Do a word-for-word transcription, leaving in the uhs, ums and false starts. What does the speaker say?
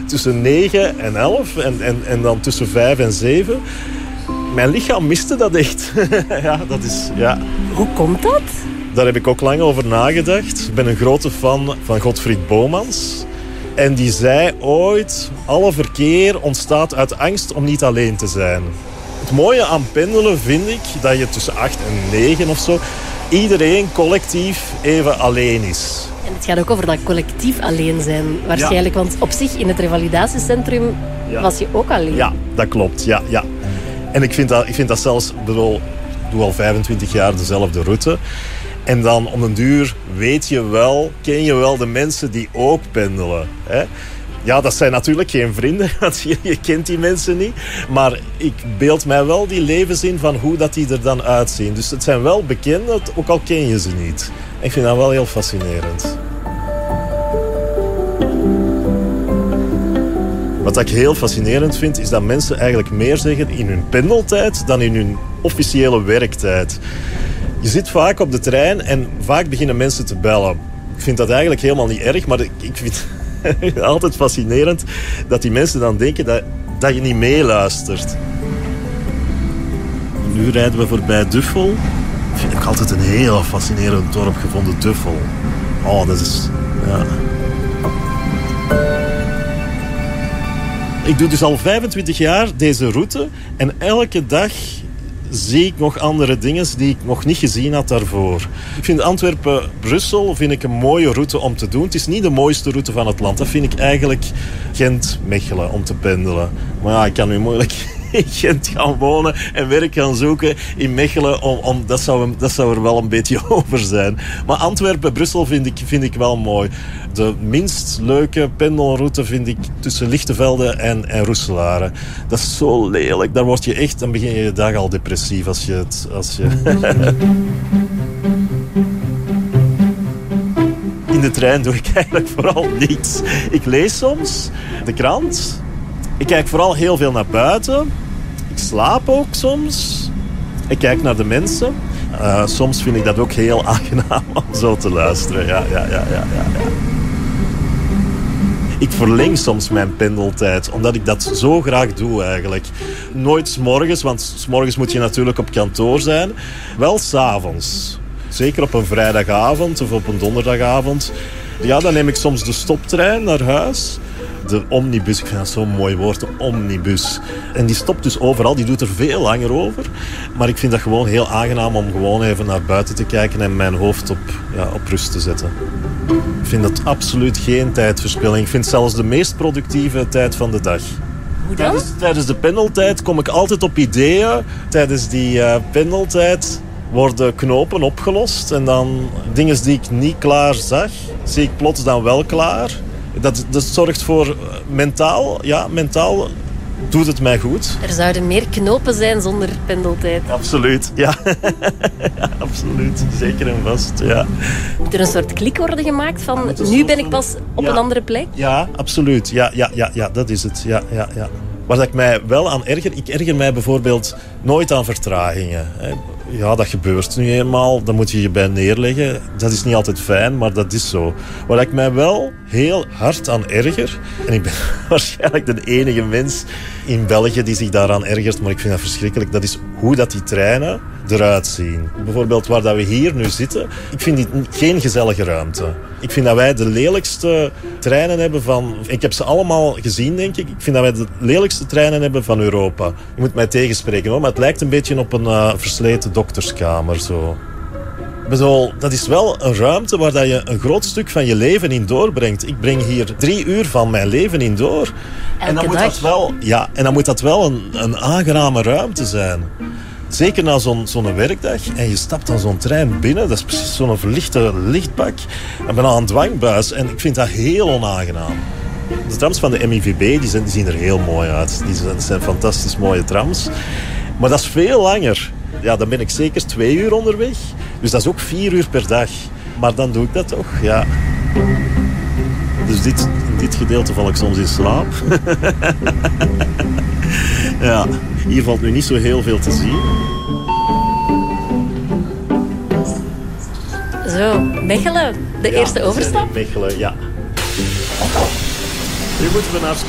tussen negen en elf en, en, en dan tussen vijf en zeven. Mijn lichaam miste dat echt. Ja, dat is, ja. Hoe komt dat? Daar heb ik ook lang over nagedacht. Ik ben een grote fan van Godfried Bomans. En die zei ooit, alle verkeer ontstaat uit angst om niet alleen te zijn. Het mooie aan pendelen vind ik dat je tussen acht en negen of zo iedereen collectief even alleen is. En het gaat ook over dat collectief alleen zijn waarschijnlijk. Ja. Want op zich in het revalidatiecentrum ja. was je ook alleen. Ja, dat klopt. Ja, ja. En ik vind dat, ik vind dat zelfs, bedoel, ik doe al vijfentwintig jaar dezelfde route. En dan om een duur weet je wel, ken je wel de mensen die ook pendelen. Hè? Ja, dat zijn natuurlijk geen vrienden, want je, je kent die mensen niet. Maar ik beeld mij wel die levens in van hoe dat die er dan uitzien. Dus het zijn wel bekenden, ook al ken je ze niet. En ik vind dat wel heel fascinerend. Wat ik heel fascinerend vind, is dat mensen eigenlijk meer zeggen in hun pendeltijd dan in hun officiële werktijd. Je zit vaak op de trein en vaak beginnen mensen te bellen. Ik vind dat eigenlijk helemaal niet erg, maar ik vind het altijd fascinerend dat die mensen dan denken dat, dat je niet meeluistert. Nu rijden we voorbij Duffel. Dat vind ik altijd een heel fascinerend dorp gevonden, Duffel. Oh, dat is... Ja. Ik doe dus al vijfentwintig jaar deze route en elke dag zie ik nog andere dingen die ik nog niet gezien had daarvoor. Ik vind Antwerpen-Brussel vind ik een mooie route om te doen. Het is niet de mooiste route van het land. Dat vind ik eigenlijk Gent-Mechelen om te pendelen. Maar ja, ik kan nu moeilijk in Gent gaan wonen en werk gaan zoeken in Mechelen. Om, om, dat, zou, dat zou er wel een beetje over zijn. Maar Antwerpen-Brussel vind ik, vind ik wel mooi. De minst leuke pendelroute vind ik tussen Lichtenvelde en, en Roeselare. Dat is zo lelijk. Daar word je echt, dan begin je je dag al depressief als je het... Als je... In de trein doe ik eigenlijk vooral niets. Ik lees soms de krant. Ik kijk vooral heel veel naar buiten. Ik slaap ook soms. Ik kijk naar de mensen. Uh, soms vind ik dat ook heel aangenaam om zo te luisteren. Ja, ja, ja, ja, ja, ja. Ik verleng soms mijn pendeltijd, omdat ik dat zo graag doe eigenlijk. Nooit 's morgens, want 's morgens moet je natuurlijk op kantoor zijn. Wel 's avonds. Zeker op een vrijdagavond of op een donderdagavond. Ja, dan neem ik soms de stoptrein naar huis. De omnibus, ik vind dat zo'n mooi woord, de omnibus. En die stopt dus overal, die doet er veel langer over. Maar ik vind dat gewoon heel aangenaam om gewoon even naar buiten te kijken en mijn hoofd op, ja, op rust te zetten. Ik vind dat absoluut geen tijdverspilling. Ik vind het zelfs de meest productieve tijd van de dag. Hoe dan? Tijdens, tijdens de pendeltijd kom ik altijd op ideeën. Tijdens die uh, pendeltijd worden knopen opgelost. En dan dingen die ik niet klaar zag, zie ik plots dan wel klaar. Dat, dat zorgt voor mentaal, ja, mentaal doet het mij goed. Er zouden meer knopen zijn zonder pendeltijd. Absoluut, ja. Ja, absoluut. Zeker en vast, ja. Moet er een soort klik worden gemaakt van nu ben ik pas op ja. een andere plek? Ja, absoluut. Ja, ja, ja, ja, dat is het. Ja, ja, ja. Waar dat ik mij wel aan erger, ik erger mij bijvoorbeeld nooit aan vertragingen. Ja, dat gebeurt nu eenmaal. Dan moet je je bij neerleggen. Dat is niet altijd fijn, maar dat is zo. Waar ik mij wel heel hard aan erger, en ik ben waarschijnlijk de enige mens in België die zich daaraan ergert, maar ik vind dat verschrikkelijk, dat is hoe dat die treinen eruit zien. Bijvoorbeeld waar dat we hier nu zitten, ik vind dit geen gezellige ruimte. Ik vind dat wij de lelijkste treinen hebben van... Ik heb ze allemaal gezien, denk ik. Ik vind dat wij de lelijkste treinen hebben van Europa. Je moet mij tegenspreken, hoor, maar het lijkt een beetje op een uh, versleten dokterskamer, zo. Ik bedoel, dat is wel een ruimte waar dat je een groot stuk van je leven in doorbrengt. Ik breng hier drie uur van mijn leven in door. Elke en dan moet dag. dat wel, ja, en dan moet dat wel een, een aangename ruimte zijn. Zeker na zo'n, zo'n werkdag. En je stapt dan zo'n trein binnen. Dat is precies zo'n verlichte lichtbak. En bijna een dwangbuis. En ik vind dat heel onaangenaam. De trams van de M I V B die zijn, die zien er heel mooi uit. Die zijn, zijn fantastisch mooie trams. Maar dat is veel langer. Ja, dan ben ik zeker twee uur onderweg. Dus dat is ook vier uur per dag. Maar dan doe ik dat toch, ja. Dus dit, in dit gedeelte val ik soms in slaap. Ja, hier valt nu niet zo heel veel te zien. Zo, Mechelen, de Ja, eerste overstap. Mechelen, ja. Nu moeten we naar